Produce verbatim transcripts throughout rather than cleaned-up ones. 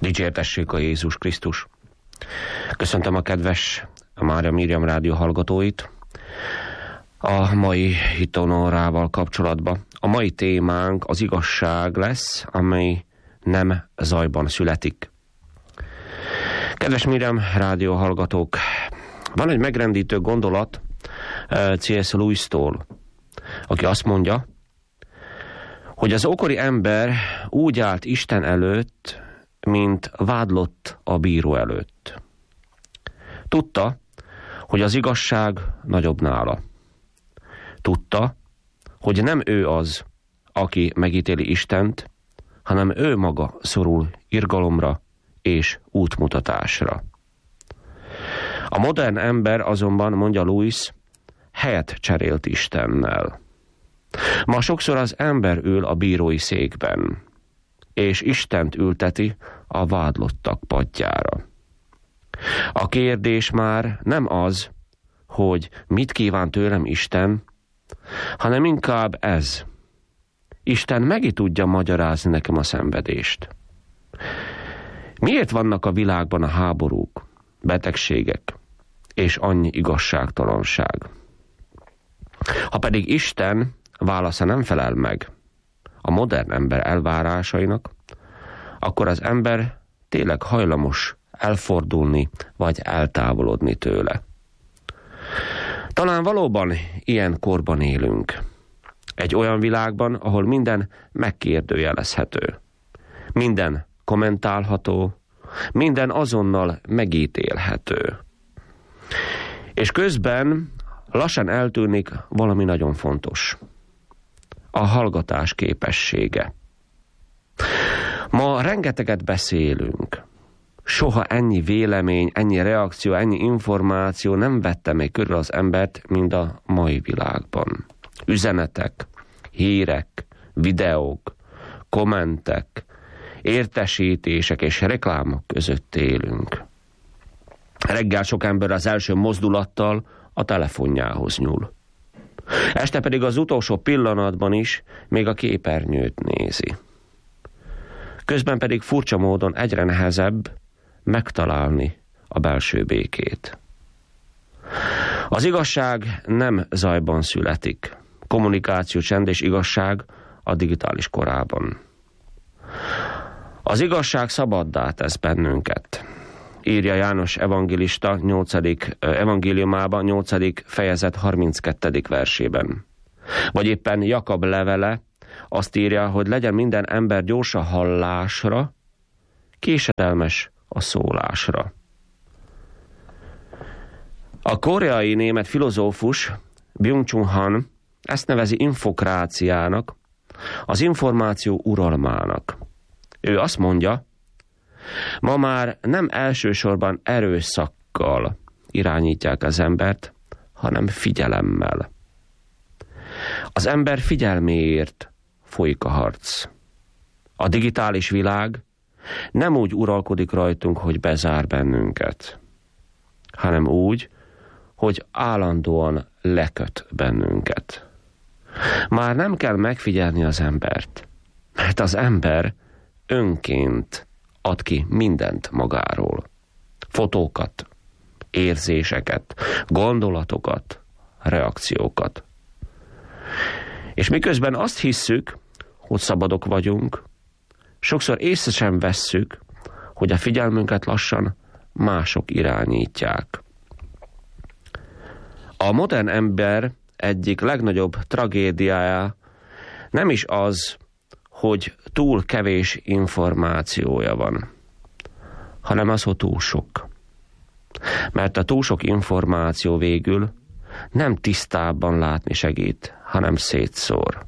Dicsértessék a Jézus Krisztus. Köszöntöm a kedves Mária Miriam rádió hallgatóit a mai hitonórával kapcsolatban. A mai témánk az igazság lesz, amely nem zajban születik. Kedves Miriam rádió hallgatók, van egy megrendítő gondolat cé es Lewis-tól, aki azt mondja, hogy az ókori ember úgy állt Isten előtt, mint vádlott a bíró előtt. Tudta, hogy az igazság nagyobb nála. Tudta, hogy nem ő az, aki megítéli Istent, hanem ő maga szorul irgalomra és útmutatásra. A modern ember azonban, mondja Lewis, helyet cserélt Istennel. Ma sokszor az ember ül a bírói székben, és Istent ülteti a vádlottak padjára. A kérdés már nem az, hogy mit kíván tőlem Isten, hanem inkább ez. Isten meg tudja magyarázni nekem a szenvedést. Miért vannak a világban a háborúk, betegségek és annyi igazságtalanság? Ha pedig Isten válasza nem felel meg a modern ember elvárásainak, akkor az ember tényleg hajlamos elfordulni vagy eltávolodni tőle. Talán valóban ilyen korban élünk. Egy olyan világban, ahol minden megkérdőjelezhető. Minden kommentálható, minden azonnal megítélhető. És közben lassan eltűnik valami nagyon fontos. A hallgatás képessége. Ma rengeteget beszélünk. Soha ennyi vélemény, ennyi reakció, ennyi információ nem vette még körül az embert, mint a mai világban. Üzenetek, hírek, videók, kommentek, értesítések és reklámok között élünk. Reggel sok ember az első mozdulattal a telefonjához nyúl. Este pedig az utolsó pillanatban is még a képernyőt nézi. Közben pedig furcsa módon egyre nehezebb megtalálni a belső békét. Az igazság nem zajban születik. Kommunikáció, csend és igazság a digitális korában. Az igazság szabaddá tesz bennünket. Írja János evangélista nyolcadik evangéliumában, nyolcadik fejezet harminckettedik versében. Vagy éppen Jakab levele azt írja, hogy legyen minden ember gyors a hallásra, késedelmes a szólásra. A koreai német filozófus Byung-Chul Han ezt nevezi infokráciának, az információ uralmának. Ő azt mondja, ma már nem elsősorban erőszakkal irányítják az embert, hanem figyelemmel. Az ember figyelméért folyik a harc. A digitális világ nem úgy uralkodik rajtunk, hogy bezár bennünket, hanem úgy, hogy állandóan leköt bennünket. Már nem kell megfigyelni az embert, mert az ember önként ad ki mindent magáról. Fotókat, érzéseket, gondolatokat, reakciókat. És miközben azt hisszük, hogy szabadok vagyunk, sokszor észre sem vesszük, hogy a figyelmünket lassan mások irányítják. A modern ember egyik legnagyobb tragédiája nem is az, hogy túl kevés információja van, hanem az, hogy túl sok. Mert a túl sok információ végül nem tisztábban látni segít, hanem szétszór.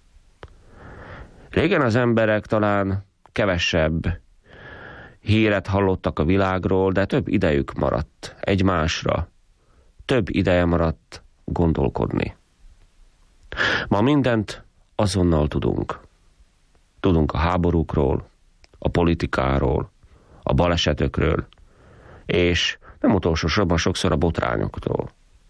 Régen az emberek talán kevesebb híret hallottak a világról, de több idejük maradt egymásra, több ideje maradt gondolkodni. Ma mindent azonnal tudunk. Tudunk a háborúkról, a politikáról, a balesetekről, és nem utolsó sorban sokszor a botrányoktól.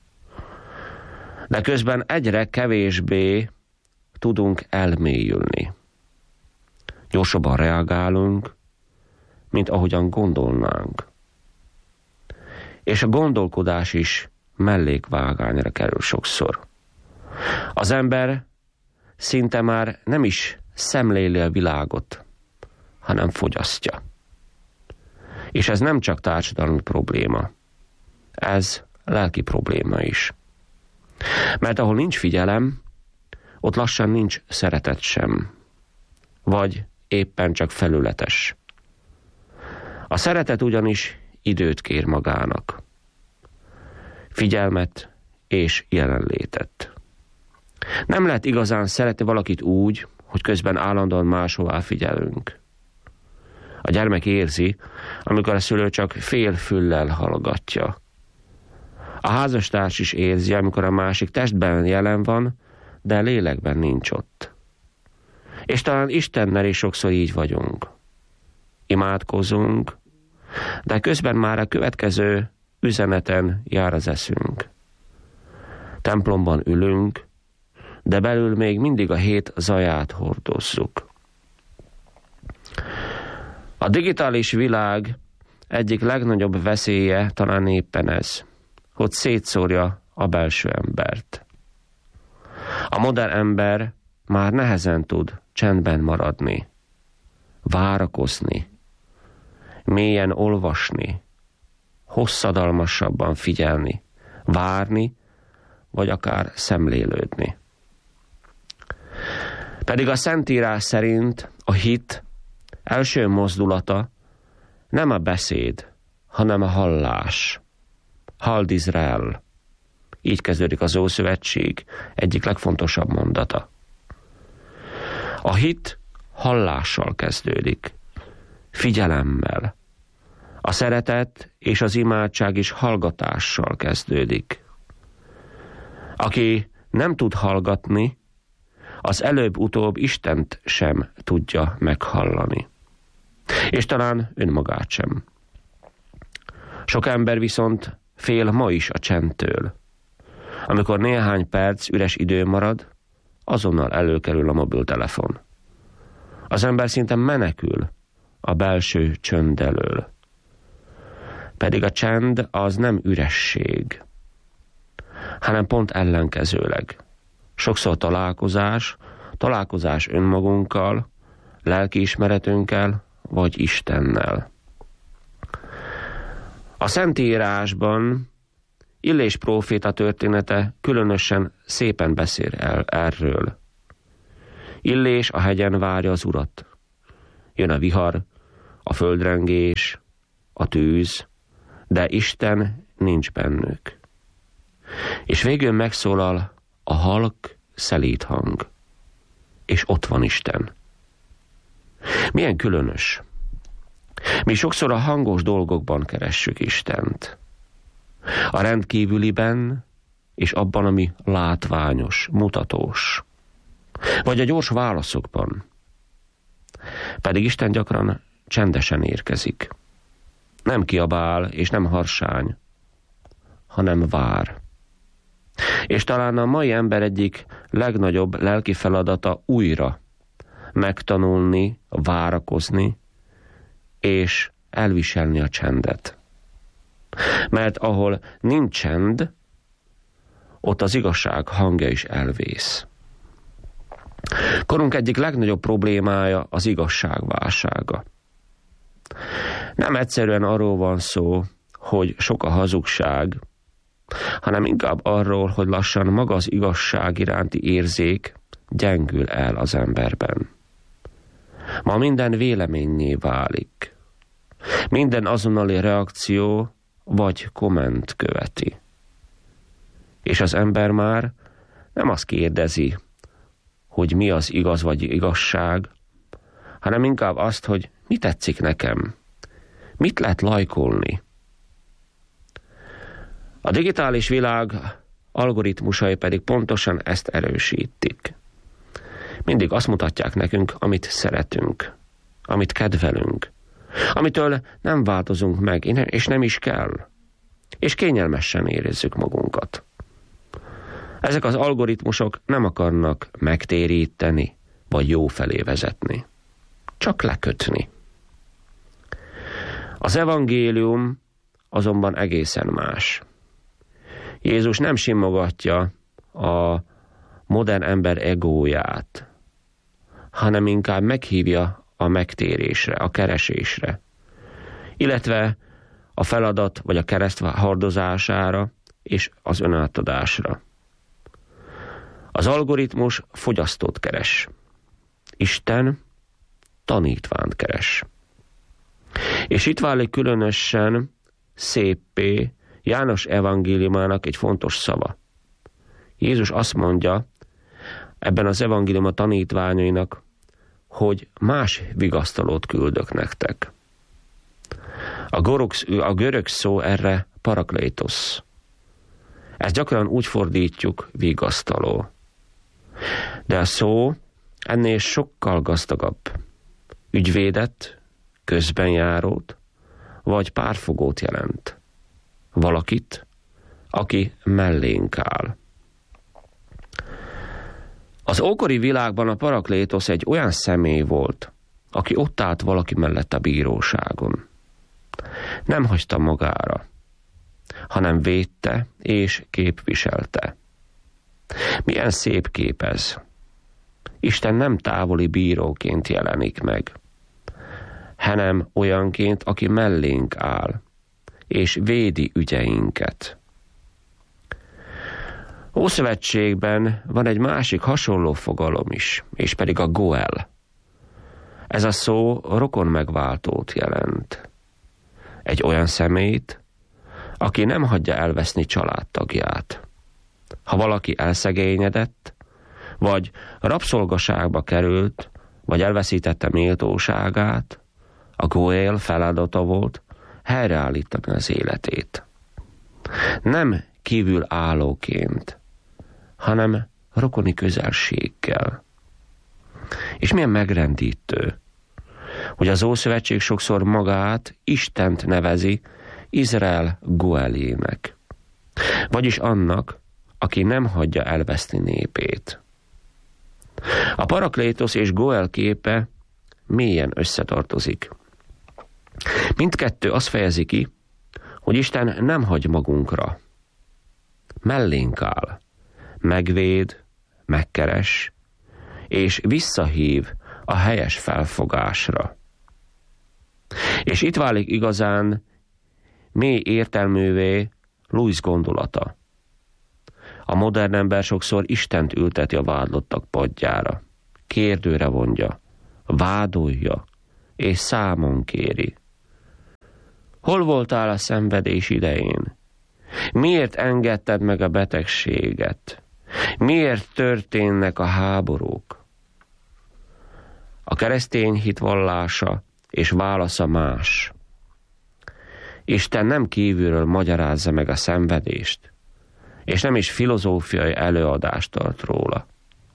De közben egyre kevésbé tudunk elmélyülni. Gyorsabban reagálunk, mint ahogyan gondolnánk. És a gondolkodás is mellékvágányra kerül sokszor. Az ember szinte már nem is szemléli a világot, hanem fogyasztja. És ez nem csak társadalmi probléma, ez lelki probléma is. Mert ahol nincs figyelem, ott lassan nincs szeretet sem, vagy éppen csak felületes. A szeretet ugyanis időt kér magának, figyelmet és jelenlétet. Nem lehet igazán szeretni valakit úgy, hogy közben állandóan máshová figyelünk. A gyermek érzi, amikor a szülő csak fél füllel hallgatja. A házastárs is érzi, amikor a másik testben jelen van, de lélekben nincs ott. És talán Istennel is sokszor így vagyunk. Imádkozunk, de közben már a következő üzeneten jár az eszünk. Templomban ülünk, de belül még mindig a hét zaját hordozzuk. A digitális világ egyik legnagyobb veszélye talán éppen ez, hogy szétszórja a belső embert. A modern ember már nehezen tud csendben maradni, várakozni, mélyen olvasni, hosszadalmasabban figyelni, várni, vagy akár szemlélődni. Pedig a Szentírás szerint a hit első mozdulata nem a beszéd, hanem a hallás. Halld Izrael. Így kezdődik az Ószövetség egyik legfontosabb mondata. A hit hallással kezdődik, figyelemmel. A szeretet és az imádság is hallgatással kezdődik. Aki nem tud hallgatni, az előbb-utóbb Istent sem tudja meghallani. És talán önmagát sem. Sok ember viszont fél ma is a csendtől. Amikor néhány perc üres idő marad, azonnal előkerül a mobiltelefon. Az ember szinte menekül a belső csönd elől. Pedig a csend az nem üresség, hanem pont ellenkezőleg. Sokszor találkozás, találkozás önmagunkkal, lelkiismeretünkkel, vagy Istennel. A Szentírásban Illés próféta története különösen szépen beszél el erről. Illés a hegyen várja az Urat. Jön a vihar, a földrengés, a tűz, de Isten nincs bennük. És végül megszólal a halk, szelíd hang. És ott van Isten. Milyen különös. Mi sokszor a hangos dolgokban keressük Istent. A rendkívüliben és abban, ami látványos, mutatós. Vagy a gyors válaszokban. Pedig Isten gyakran csendesen érkezik. Nem kiabál és nem harsány, hanem vár. És talán a mai ember egyik legnagyobb lelki feladata újra megtanulni, várakozni és elviselni a csendet. Mert ahol nincs csend, ott az igazság hangja is elvész. Korunk egyik legnagyobb problémája az igazságválsága. Nem egyszerűen arról van szó, hogy sok a hazugság, hanem inkább arról, hogy lassan maga az igazság iránti érzék gyengül el az emberben. Ma minden véleményné válik. Minden azonnali reakció vagy komment követi. És az ember már nem azt kérdezi, hogy mi az igaz vagy igazság, hanem inkább azt, hogy mi tetszik nekem, mit lehet lajkolni. A digitális világ algoritmusai pedig pontosan ezt erősítik. Mindig azt mutatják nekünk, amit szeretünk, amit kedvelünk, amitől nem változunk meg, és nem is kell, és kényelmesen érezzük magunkat. Ezek az algoritmusok nem akarnak megtéríteni, vagy jó felé vezetni, csak lekötni. Az evangélium azonban egészen más. Jézus nem simogatja a modern ember egóját, hanem inkább meghívja a megtérésre, a keresésre, illetve a feladat vagy a kereszt hordozására és az önátadásra. Az algoritmus fogyasztót keres. Isten tanítványt keres. És itt válik különösen széppé János evangéliumának egy fontos szava. Jézus azt mondja ebben az evangélium a tanítványainak, hogy más vigasztalót küldök nektek. A görög, a görög szó erre paraklétos. Ezt gyakran úgy fordítjuk, vigasztaló. De a szó ennél sokkal gazdagabb. Ügyvédet, közbenjárót, vagy párfogót jelent. Valakit, aki mellénk áll. Az ókori világban a paraklétos egy olyan személy volt, aki ott állt valaki mellett a bíróságon. Nem hagyta magára, hanem védte és képviselte. Milyen szép kép ez! Isten nem távoli bíróként jelenik meg, hanem olyanként, aki mellénk áll, és védi ügyeinket. Ószövetségben van egy másik hasonló fogalom is, és pedig a goel. Ez a szó rokon megváltót jelent. Egy olyan személyt, aki nem hagyja elveszni családtagját. Ha valaki elszegényedett, vagy rabszolgaságba került, vagy elveszítette méltóságát, a goel feladata volt helyreállítani az életét. Nem kívül állóként, hanem rokoni közelséggel. És milyen megrendítő, hogy az Ószövetség sokszor magát, Istent nevezi Izrael goelének, vagyis annak, aki nem hagyja elveszni népét. A paraklétos és goel képe mélyen összetartozik. Mindkettő azt fejezi ki, hogy Isten nem hagy magunkra. Mellénk áll, megvéd, megkeres, és visszahív a helyes felfogásra. És itt válik igazán mély értelművé Lewis gondolata. A modern ember sokszor Istent ülteti a vádlottak padjára, kérdőre vonja, vádolja, és számon kéri. Hol voltál a szenvedés idején? Miért engedted meg a betegséget? Miért történnek a háborúk? A keresztény hit vallása és válasza más. Isten nem kívülről magyarázza meg a szenvedést, és nem is filozófiai előadást tart róla,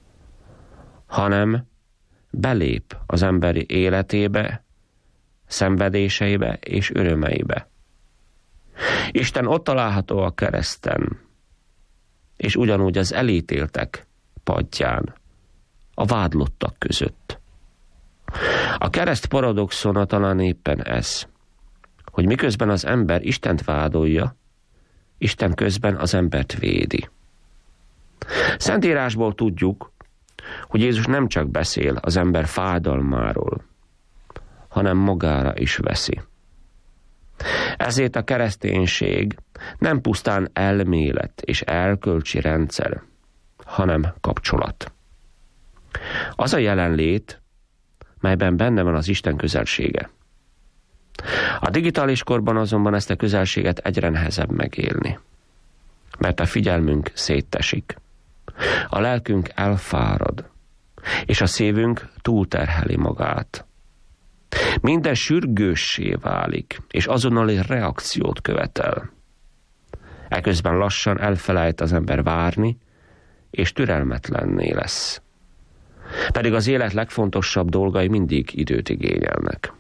hanem belép az emberi életébe, szenvedéseibe és örömeibe. Isten ott található a kereszten, és ugyanúgy az elítéltek padján, a vádlottak között. A kereszt paradoxona talán éppen ez, hogy miközben az ember Istent vádolja, Isten közben az embert védi. Szentírásból tudjuk, hogy Jézus nem csak beszél az ember fájdalmáról, hanem magára is veszi. Ezért a kereszténység nem pusztán elmélet és erkölcsi rendszer, hanem kapcsolat. Az a jelenlét, melyben benne van az Isten közelsége. A digitális korban azonban ezt a közelséget egyre nehezebb megélni, mert a figyelmünk széttesik, a lelkünk elfárad, és a szívünk túlterheli magát. Minden sürgőssé válik, és azonnali reakciót követel. Eközben lassan elfelejt az ember várni, és türelmetlenné lesz. Pedig az élet legfontosabb dolgai mindig időt igényelnek.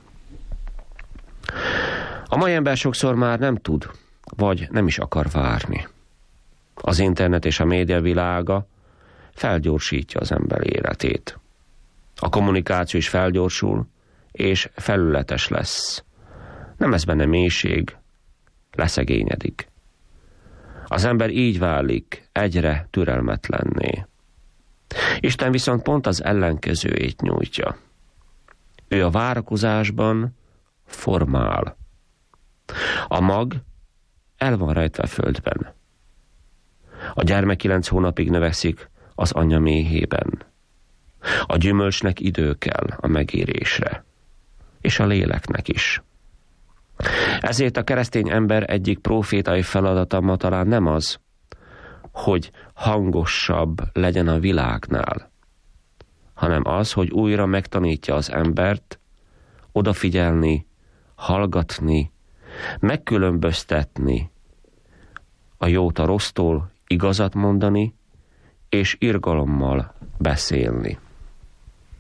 A mai ember sokszor már nem tud, vagy nem is akar várni. Az internet és a média világa felgyorsítja az ember életét. A kommunikáció is felgyorsul, és felületes lesz. Nem lesz benne mélység, leszegényedik. Az ember így válik egyre türelmetlenné. Isten viszont pont az ellenkezőjét nyújtja. Ő a várakozásban formál. A mag el van rejtve a földben. A gyermek kilenc hónapig növekszik az anya méhében. A gyümölcsnek idő kell a megérésre, és a léleknek is. Ezért a keresztény ember egyik prófétai feladata ma talán nem az, hogy hangosabb legyen a világnál, hanem az, hogy újra megtanítja az embert odafigyelni, hallgatni, megkülönböztetni a jót a rossztól, igazat mondani, és irgalommal beszélni.